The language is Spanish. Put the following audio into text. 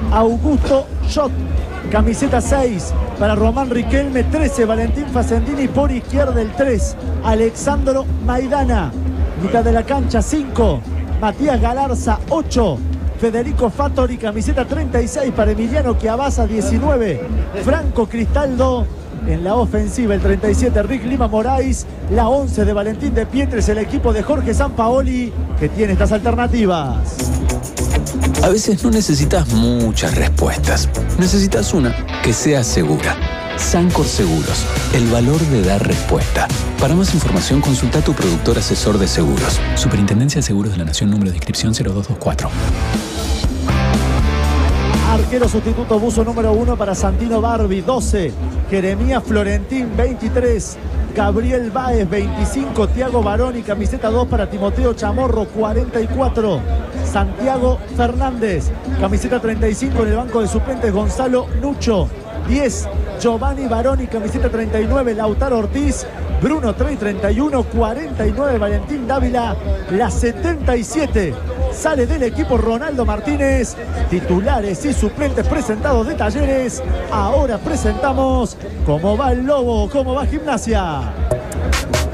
Augusto Schott. Camiseta 6 para Román Riquelme, 13 Valentín Facendini, por izquierda el 3 Alexandro Maidana. Mitad de la cancha 5 Matías Galarza, 8 Federico Fattori, camiseta 36 para Emiliano Chiavasa, 19 Franco Cristaldo. En la ofensiva el 37 Rick Lima Moraes, la 11 de Valentín de Pietres, el equipo de Jorge Sampaoli, que tiene estas alternativas. A veces no necesitas muchas respuestas, necesitas una que sea segura. Sancor Seguros, el valor de dar respuesta. Para más información, consulta a tu productor asesor de seguros. Superintendencia de Seguros de la Nación, número de inscripción 0224. Arquero sustituto buzo número 1 para Santino Barbi, 12. Jeremías Florentín, 23. Gabriel Báez, 25. Tiago Baroni, camiseta 2 para Timoteo Chamorro, 44. Santiago Fernández, camiseta 35 en el banco de suplentes. Gonzalo Nucho, 10. Giovanni Baroni, camiseta 39. Lautaro Ortiz. Bruno Trey, 31. 49 Valentín Dávila. La 77 sale del equipo Ronaldo Martínez. Titulares y suplentes presentados de Talleres. Ahora presentamos cómo va el Lobo, cómo va Gimnasia.